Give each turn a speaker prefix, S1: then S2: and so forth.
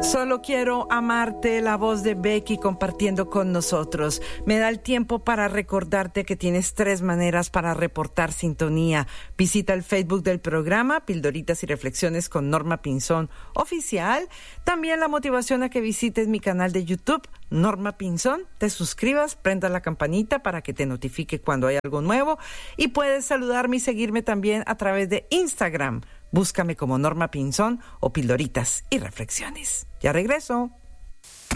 S1: Solo quiero amarte, la voz de Becky compartiendo con nosotros. Me da el tiempo para recordarte que tienes 3 maneras para reportar sintonía. Visita el Facebook del programa Pildoritas y Reflexiones con Norma Pinzón Oficial. También la motivación a que visites mi canal de YouTube, Norma Pinzón. Te suscribas, prenda la campanita para que te notifique cuando hay algo nuevo. Y puedes saludarme y seguirme también a través de Instagram. Búscame como Norma Pinzón o Pildoritas y Reflexiones. Ya regreso.